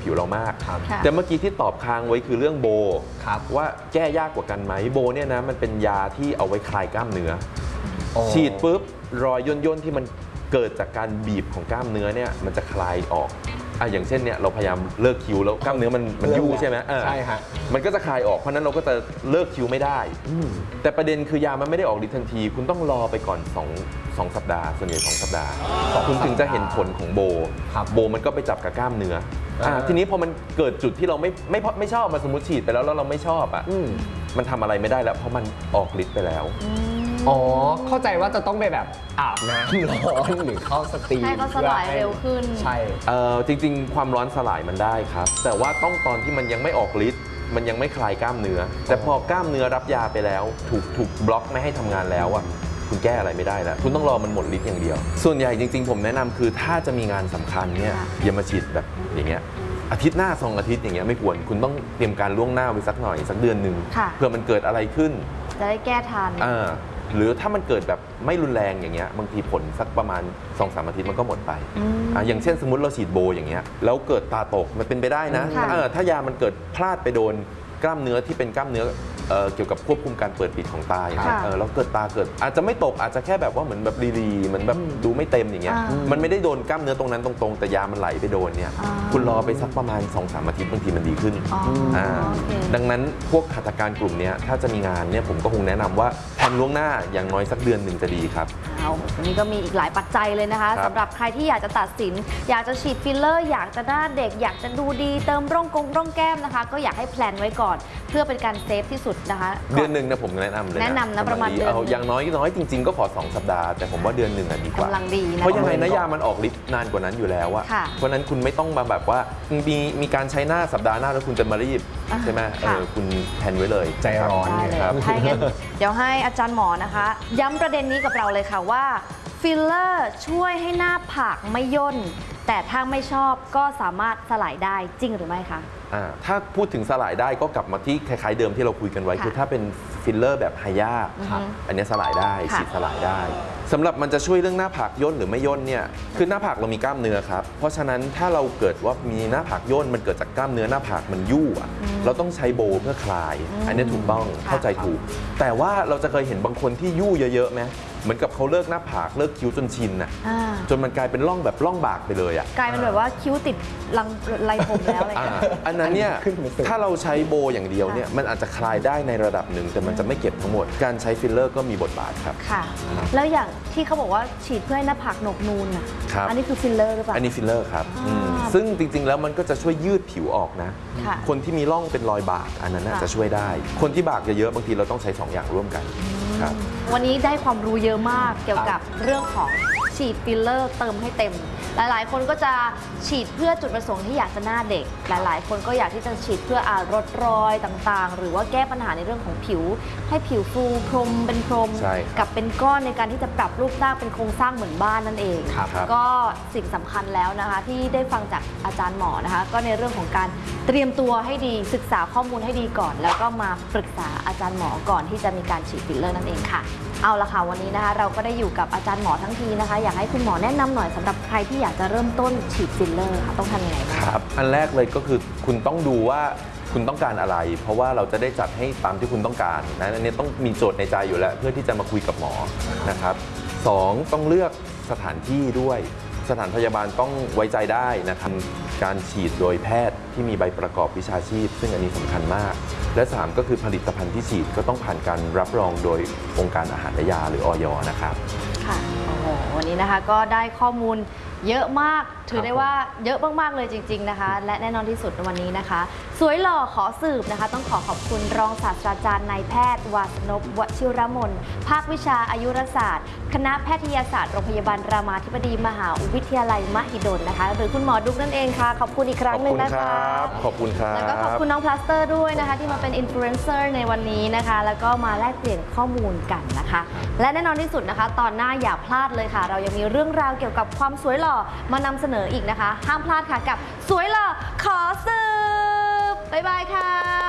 ผิวเรามากแต่เมื่อกี้ที่ตอบค้างไว้คือเรื่องโบว่าแก้ยากกว่ากันไหมโบเนี่ยนะมันเป็นยาที่เอาไว้คลายกล้ามเนื้อฉีดปุ๊บรอยย่นๆที่มันเกิดจากการบีบของกล้ามเนื้อเนี่ยมันจะคลายออกอย่างเช่นเนี่ยเราพยายามเลิกคิ้วแล้วกล้ามเนื้อมันยู่ใช่ไหมใช่ฮะมันก็จะคลายออกเพราะนั้นเราก็จะเลิกคิ้วไม่ได้แต่ประเด็นคือยามันไม่ได้ออกฤทธิ์ทันทีคุณต้องรอไปก่อน2 สัปดาห์ส่วนใหญ่2 สัปดาห์คุณถึงจะเห็นผลของโบมันก็ไปจับกับกล้ามเนื้อทีนี้พอมันเกิดจุดที่เราไม่ชอบมาสมมติฉีดไปแล้วเราไม่ชอบมันทำอะไรไม่ได้แล้วเพราะมันออกฤทธิ์ไปแล้วเข้าใจว่าจะต้องไปแบบอาบน้ำร้อนหรือเข้าสตรีมให้เขาสลายเร็วขึ้นใช่จริงๆความร้อนสลายมันได้ครับแต่ว่าต้องตอนที่มันยังไม่ออกฤทธิ์มันยังไม่คลายกล้ามเนื้อแต่พอกล้ามเนื้อรับยาไปแล้วถูกบล็อกไม่ให้ทำงานแล้วคุณแก้อะไรไม่ได้แล้วคุณต้องรอมันหมดฤทธิ์อย่างเดียวส่วนใหญ่จริงๆผมแนะนำคือถ้าจะมีงานสำคัญเนี่ยอย่ามาฉีดแบบอย่างเงี้ยอาทิตย์หน้า2 อาทิตย์อย่างเงี้ยไม่ควรคุณต้องเตรียมการล่วงหน้าไว้สักหน่อยสักเดือนหนึ่งเพื่อมันเกิดอะไรขึ้นจะได้แก้ทันหรือถ้ามันเกิดแบบไม่รุนแรงอย่างเงี้ยบางทีผลสักประมาณ 2-3 อาทิตย์มันก็หมดไปอย่างเช่นสมมติเราฉีดโบอย่างเงี้ยแล้วเกิดตาตกมันเป็นไปได้นะถ้ายามันเกิดพลาดไปโดนกล้ามเนื้อที่เป็นกล้ามเนื้อเกี่ยวกับควบคุมการเปิดปิดของตาแล้วเกิดตาเกิดอาจจะไม่ตกอาจจะแค่แบบว่าเหมือนแบบรีเหมือนแบบดูไม่เต็มอย่างเงี้ยมันไม่ได้โดนกล้ามเนื้อตรงนั้นตรงๆแต่ยามันไหลไปโดนเนี่ยคุณรอไปสักประมาณ 2-3 อาทิตย์บางทีมันดีขึ้นดังนั้นพวกหัตถการกลุ่มนี้ถ้าจะมีงานเนี่ยผมก็คงแนะนำว่าแผนล่วงหน้าอย่างน้อยสักเดือนหนึ่งจะดีครับวันนี้ก็มีอีกหลายปัจจัยเลยนะคะสำหรับใครที่อยากจะตัดสินอยากจะฉีดฟิลเลอร์อยากจะหน้าเด็กอยากจะดูดีเติมร่องแก้มนะคะก็อยากให้แพลนไว้ก่อนเพื่อเป็นการเซฟที่สุดนะคะเดือนหนึ่งนะผมแนะนำเลยนะประมาณเดือนอย่างน้อยจริงๆก็ขอ2 สัปดาห์แต่ผมว่าเดือนหนึ่งดีกว่ากำลังดีนะเพราะยังไงนะยามันออกฤทธิ์นานกว่านั้นอยู่แล้วเพราะนั้นคุณไม่ต้องมาแบบว่ามีการใช้หน้าสัปดาห์หน้าแล้วคุณจะมารีบใช่ไหมคุณแผนไว้เลยใจร้อนครับเดี๋ยวให้อาจารย์หมอนะคะย้ำประเด็นนี้กับเราเลยค่ะว่าฟิลเลอร์ช่วยให้หน้าผากไม่ย่นแต่ถ้าไม่ชอบก็สามารถสลายได้จริงหรือไม่คะถ้าพูดถึงสลายได้ก็กลับมาที่คล้ายๆเดิมที่เราคุยกันไว้คือถ้าเป็นฟิลเลอร์แบบไฮยาอันนี้สลายได้ฉีดสลายได้สำหรับมันจะช่วยเรื่องหน้าผากย่นหรือไม่ย่นเนี่ยคือหน้าผากเรามีกล้ามเนื้อครับเพราะฉะนั้นถ้าเราเกิดว่ามีหน้าผากย่นมันเกิดจากกล้ามเนื้อหน้าผากมันยู่เราต้องใช้โบเพื่อคลายอันนี้ถูกต้องเข้าใจถูกแต่ว่าเราจะเคยเห็นบางคนที่ยู่เยอะๆไหมเหมือนกับเขาเลิกหน้าผากเลิกคิ้วจนชินจนมันกลายเป็นร่องแบบร่องบากไปเลยกลายเป็นแบบว่าคิ้วติดไหล่ผมแล้วอะไรอันนั้นเนี่ยถ้าเราใช้โบอย่างเดียวเนี่ยมันอาจจะคลายได้ในระดับหนึ่งแต่มันจะไม่เก็บทั้งหมดการใช้ฟิลเลอร์ก็มีบทบาทครับค่ะแล้วอย่างที่เขาบอกว่าฉีดเพื่อให้หน้าผากหนกนูนอันนี้คือฟิลเลอร์หรือเปล่าอันนี้ฟิลเลอร์ครับซึ่งจริงๆแล้วมันก็จะช่วยยืดผิวออกนะคนที่มีร่องเป็นรอยบากอันนั้นจะช่วยได้คนที่บากเยอะๆบางทีเราต้องใช้2 อย่างร่วมกันครับวันนี้ได้ความรู้เยอะมากเกี่ยวกับเรื่องของฉีดฟิลเลอร์เติมให้เต็มหลายๆคนก็จะฉีดเพื่อจุดประสงค์ที่อยากจะหน้าเด็กหลายๆคนก็อยากที่จะฉีดเพื่อลดรอยต่างๆหรือว่าแก้ปัญหาในเรื่องของผิวให้ผิวฟูพรมเป็นพรมกับเป็นก้อนในการที่จะปรับรูปร่างเป็นโครงสร้างเหมือนบ้านนั่นเองก็สิ่งสำคัญแล้วนะคะที่ได้ฟังจากอาจารย์หมอนะคะก็ในเรื่องของการเตรียมตัวให้ดีศึกษาข้อมูลให้ดีก่อนแล้วก็มาปรึกษาอาจารย์หมอก่อนที่จะมีการฉีดฟิลเลอร์นั่นเองค่ะเอาละค่ะวันนี้นะคะเราก็ได้อยู่กับอาจารย์หมอทั้งทีนะคะอยากให้คุณหมอแนะนำหน่อยสำหรับใครที่อยากจะเริ่มต้นฉีดฟิลเลอร์ค่ะต้องทำยังไงบ้างครับอันแรกเลยก็คือคุณต้องดูว่าคุณต้องการอะไรเพราะว่าเราจะได้จัดให้ตามที่คุณต้องการนะอันนี้ต้องมีโจทย์ในใจอยู่แล้วเพื่อที่จะมาคุยกับหมอนะครับ2ต้องเลือกสถานที่ด้วยสถานพยาบาลต้องไว้ใจได้นะครับการฉีดโดยแพทย์ที่มีใบประกอบวิชาชีพซึ่งอันนี้สำคัญมากและ3ก็คือผลิตภัณฑ์ที่ฉีดก็ต้องผ่านการรับรองโดยองค์การอาหารและยาหรืออย.นะครับค่ะโอ้โหวันนี้นะคะก็ได้ข้อมูลเยอะมากถือได้ว่าเยอะมากๆเลยจริงๆนะคะและแน่นอนที่สุดในวันนี้นะคะสวยหล่อขอสืบนะคะต้องขอบคุณรองศาสตราจารย์นายแพทย์วาสนพ วชิรมนภาควิชาอายุรศาสตร์คณะแพทยศาสตร์โรงพยาบาลรามาธิบดีมหาวิทยาลัยมหิดลนะคะหรือคุณหมอดุ๊กนั่นเองค่ะขอบคุณอีกครั้งหนึ่งนะคะขอบคุณครับแล้วก็ขอบคุณน้องพลาสเตอร์ด้วยนะคะที่มาเป็นอินฟลูเอนเซอร์ในวันนี้นะคะแล้วก็มาแลกเปลี่ยนข้อมูลกันนะคะและแน่นอนที่สุดนะคะตอนหน้าอย่าพลาดเลยค่ะเรายังมีเรื่องราวเกี่ยวกับความสวยหล่อมานำเสนออีกนะคะห้ามพลาดค่ะกับสวยหล่อขอสืบบ๊ายบายค่ะ